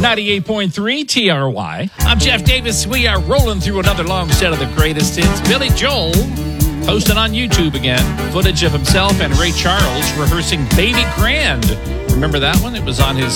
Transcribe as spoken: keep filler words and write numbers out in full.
ninety-eight point three T R Y. I'm Jeff Davis. We are rolling through another long set of the greatest hits. Billy Joel posted on YouTube again footage of himself and Ray Charles rehearsing Baby Grand. Remember that one? It was on his